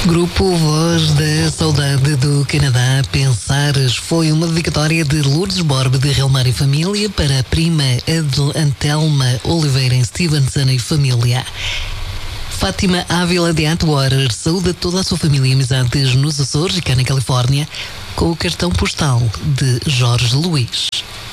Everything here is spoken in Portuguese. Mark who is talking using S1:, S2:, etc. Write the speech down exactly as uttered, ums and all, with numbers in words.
S1: Grupo Voz da Saudade do Canadá, Pensares, foi uma dedicatória de Lourdes Borbe de Relmar e Família para a prima Adel Antelma Oliveira em Stevenson e Família. Fátima Ávila de Atwater saúda toda a sua família e amizades nos Açores e cá na Califórnia com o cartão postal de Jorge Luís.